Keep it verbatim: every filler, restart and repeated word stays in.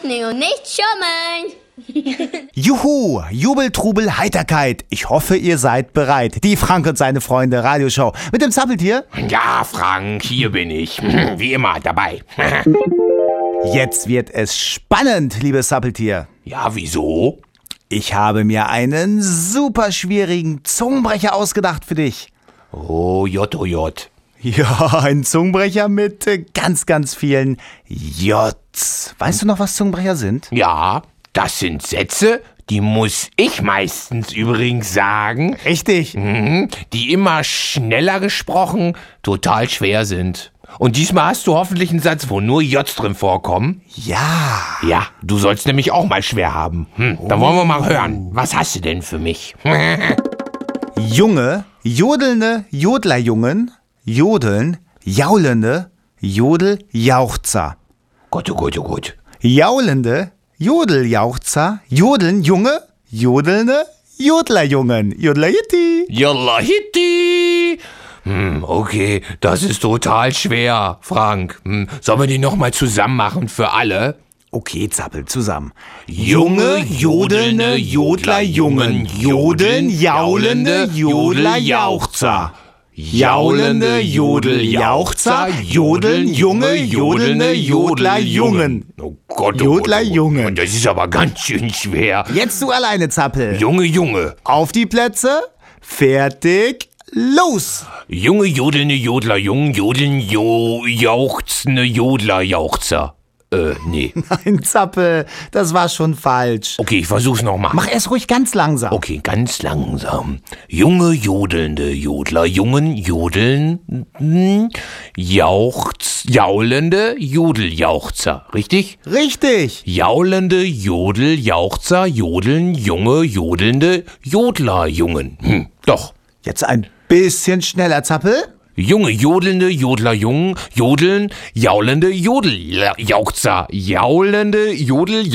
aufnehmen und nicht schummeln. Juhu, Jubel, Trubel, Heiterkeit. Ich hoffe, ihr seid bereit. Die Frank und seine Freunde Radioshow mit dem Zappeltier. Ja, Frank, hier bin ich. Wie immer dabei. Jetzt wird es spannend, liebes Zappeltier. Ja, wieso? Ich habe mir einen super schwierigen Zungenbrecher ausgedacht für dich. Oh, J, oh, J. Ja, ein Zungenbrecher mit äh, ganz, ganz vielen J's. Weißt du noch, was Zungenbrecher sind? Ja, das sind Sätze, die muss ich meistens übrigens sagen, Richtig. mhm, die immer schneller gesprochen total schwer sind. Und diesmal hast du hoffentlich einen Satz, wo nur J's drin vorkommen. Ja. Ja, du sollst nämlich auch mal schwer haben. Hm, dann wollen wir mal hören. Was hast du denn für mich? Junge, jodelnde Jodlerjungen, jodeln, jaulende Jodeljauchzer. Gott, oh Gott, oh Gott. Jaulende Jodeljauchzer, jodeln Junge, jodelnde Jodlerjungen. Jodlerjitti. Yalla hitti. Hm, okay, das ist total schwer, Frank. Hm, sollen wir die nochmal zusammen machen für alle? Okay, Zappel, zusammen. Junge, jodelnde Jodlerjungen, jodeln, jaulende Jodeljauchzer. Jaulende Jodeljauchzer, jodeln, junge, jodelnde Jodlerjungen. Oh Gott, oh Jodlerjungen. Gott, das ist aber ganz schön schwer. Jetzt du alleine, Zappel. Junge, Junge. Auf die Plätze, fertig, los. Junge, jodelnde Jodlerjungen, jodeln, jo, jauchzende Jodlerjauchzer. Äh, nee. Nein, Zappel, das war schon falsch. Okay, ich versuch's nochmal. Mach es ruhig ganz langsam. Okay, ganz langsam. Junge, jodelnde Jodlerjungen, jodeln, hm, jauchz, jaulende Jodeljauchzer. Richtig? Richtig. Jaulende Jodeljauchzer, jodeln, junge, jodelnde Jodlerjungen. Hm, doch. Jetzt ein bisschen schneller, Zappel. Junge, jodelnde Jodlerjungen, jodeln, jaulende Jodeljauchzer, jaulende Jodel